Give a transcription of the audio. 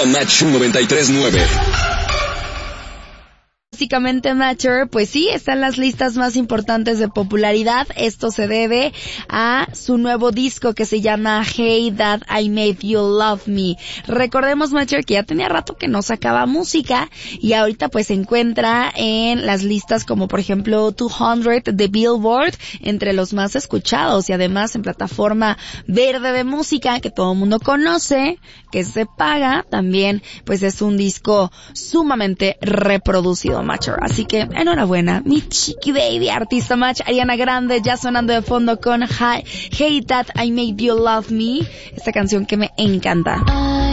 Match 93.9. Básicamente Matcher, pues sí, está en las listas más importantes de popularidad. Esto se debe a su nuevo disco que se llama Hey That I Made You Love Me. Recordemos, Matcher, que ya tenía rato que no sacaba música y ahorita pues se encuentra en las listas como por ejemplo 200 de Billboard, entre los más escuchados, y además en plataforma verde de música que todo el mundo conoce, que se paga, también pues es un disco sumamente reproducido, Matcher. Así que enhorabuena, mi chiqui baby, artista Match. Ariana Grande ya sonando de fondo con Hey That I Made You Love Me, esta canción que me encanta.